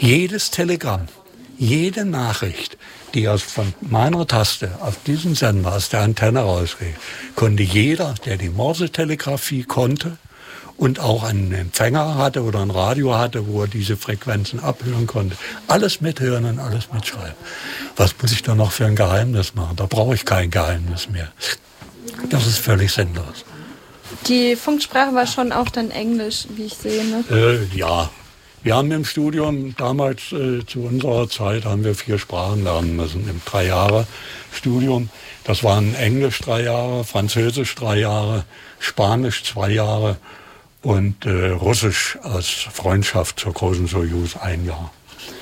Jedes Telegramm, jede Nachricht, die von meiner Taste auf diesen Sender aus der Antenne rausgeht, konnte jeder, der die Morsetelegrafie konnte und auch einen Empfänger hatte oder ein Radio hatte, wo er diese Frequenzen abhören konnte, alles mithören und alles mitschreiben. Was muss ich da noch für ein Geheimnis machen? Da brauche ich kein Geheimnis mehr. Das ist völlig sinnlos. Die Funksprache war schon auch dann Englisch, wie ich sehe, ne? Ja. Wir haben im Studium damals, zu unserer Zeit, haben wir 4 Sprachen lernen müssen, im 3-Jahre-Studium. Das waren Englisch 3 Jahre, Französisch 3 Jahre, Spanisch 2 Jahre und Russisch als Freundschaft zur großen Sojus 1 Jahr.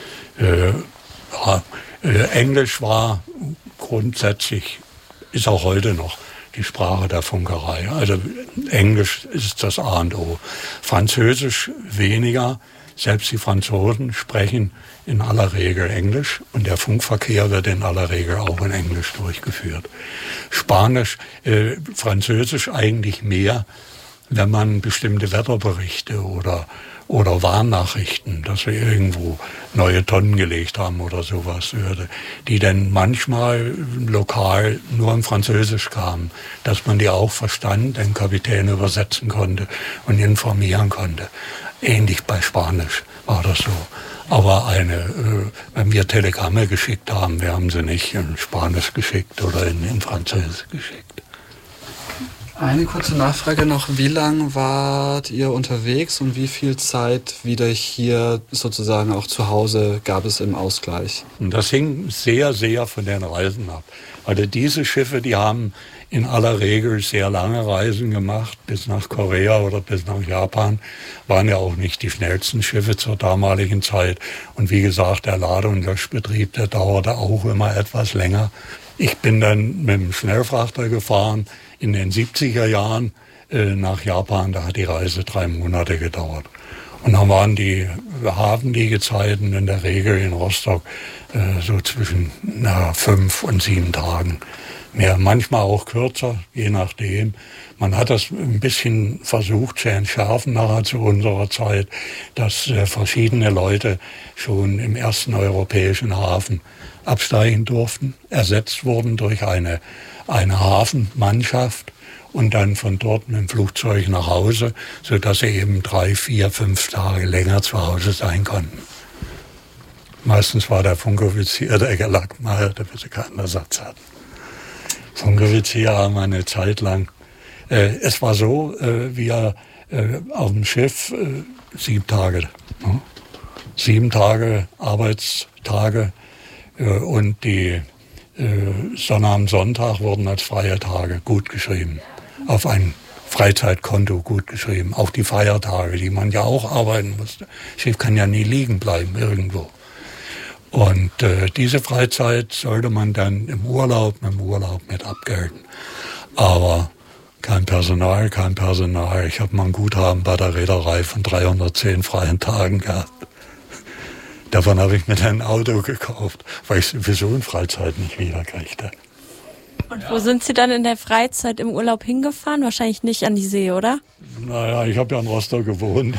Englisch war grundsätzlich, ist auch heute noch, die Sprache der Funkerei. Also Englisch ist das A und O. Französisch weniger. Selbst die Franzosen sprechen in aller Regel Englisch und der Funkverkehr wird in aller Regel auch in Englisch durchgeführt. Spanisch, Französisch eigentlich mehr, wenn man bestimmte Wetterberichte oder Warnnachrichten, dass wir irgendwo neue Tonnen gelegt haben oder sowas hörte, die dann manchmal lokal nur in Französisch kamen, dass man die auch verstand, den Kapitän übersetzen konnte und informieren konnte. Ähnlich bei Spanisch war das so. Aber wenn wir Telegramme geschickt haben, wir haben sie nicht in Spanisch geschickt oder in Französisch geschickt. Eine kurze Nachfrage noch. Wie lange wart ihr unterwegs und wie viel Zeit wieder hier sozusagen auch zu Hause gab es im Ausgleich? Und das hing sehr, sehr von den Reisen ab. Also diese Schiffe, die haben in aller Regel sehr lange Reisen gemacht, bis nach Korea oder bis nach Japan, waren ja auch nicht die schnellsten Schiffe zur damaligen Zeit. Und wie gesagt, der Lade- und Löschbetrieb, der dauerte auch immer etwas länger. Ich bin dann mit dem Schnellfrachter gefahren in den 70er Jahren nach Japan. Da hat die Reise 3 Monate gedauert. Und dann waren die Hafenliegezeiten in der Regel in Rostock so zwischen 5 und 7 Tagen. Mehr, manchmal auch kürzer, je nachdem. Man hat das ein bisschen versucht zu entschärfen nachher zu unserer Zeit, dass verschiedene Leute schon im ersten europäischen Hafen absteigen durften, ersetzt wurden durch eine Hafenmannschaft und dann von dort mit dem Flugzeug nach Hause, sodass sie eben 3, 4, 5 Tage länger zu Hause sein konnten. Meistens war der Funkoffizier der Gelackmeierte, bis sie keinen Ersatz hatten. Funkoffizier haben eine Zeit lang. Es war so, wir auf dem Schiff 7 Tage. 7 Tage Arbeitstage und die Sonnabend, Sonntag wurden als freie Tage gut geschrieben. Auf ein Freizeitkonto gut geschrieben. Auch die Feiertage, die man ja auch arbeiten musste. Das Schiff kann ja nie liegen bleiben irgendwo. Und diese Freizeit sollte man dann im Urlaub mit abgelten. Aber kein Personal. Ich habe mal ein Guthaben bei der Reederei von 310 freien Tagen gehabt. Davon habe ich mir dann ein Auto gekauft, weil ich sowieso in Freizeit nicht wiederkriegte. Und wo sind Sie dann in der Freizeit im Urlaub hingefahren? Wahrscheinlich nicht an die See, oder? Naja, ich habe ja in Rostock gewohnt.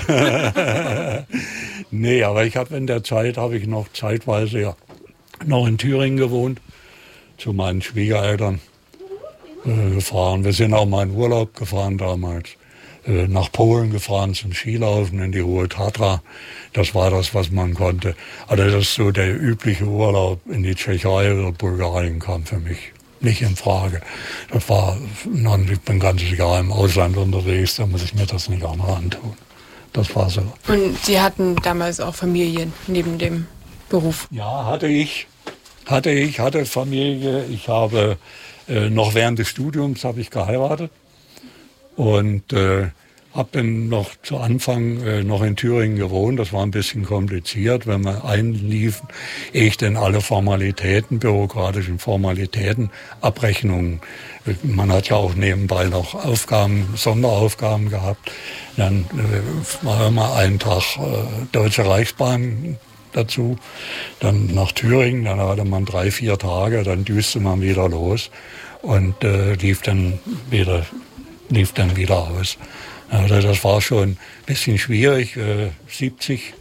Nee, aber in der Zeit habe ich noch zeitweise noch in Thüringen gewohnt, zu meinen Schwiegereltern gefahren. Wir sind auch mal in Urlaub gefahren damals. Nach Polen gefahren zum Skilaufen in die Hohe Tatra. Das war das, was man konnte. Also das ist so der übliche Urlaub in die Tschechei oder Bulgarien kam für mich nicht in Frage. Ich bin ganz Jahr im Ausland unterwegs, da muss ich mir das nicht auch noch antun. Das war so. Und Sie hatten damals auch Familie neben dem Beruf? Ja, hatte ich. Hatte Familie. Ich habe noch während des Studiums habe ich geheiratet. Und habe dann noch zu Anfang noch in Thüringen gewohnt. Das war ein bisschen kompliziert, wenn wir einliefen, ehe ich denn alle bürokratischen Formalitäten, Abrechnungen. Man hat ja auch nebenbei noch Sonderaufgaben gehabt. Dann war immer einen Tag Deutsche Reichsbahn dazu, dann nach Thüringen, dann hatte man 3, 4 Tage, dann düste man wieder los und lief dann wieder aus. Also das war schon ein bisschen schwierig. 70